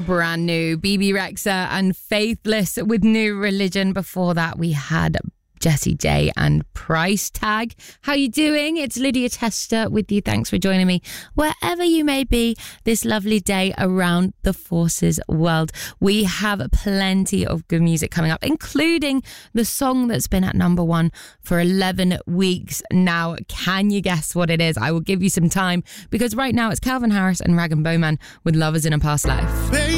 brand new. BB Rexa and Faithless with New Religion. Before that, we had Jessie J and Price Tag. How you doing? It's Lydia Tester with you. Thanks for joining me wherever you may be this lovely day around the Forces world. We have plenty of good music coming up, including the song that's been at number one for 11 weeks now. Can you guess what it is? I will give you some time, because right now it's Calvin Harris and Rag & Bowman with Lovers in a Past Life.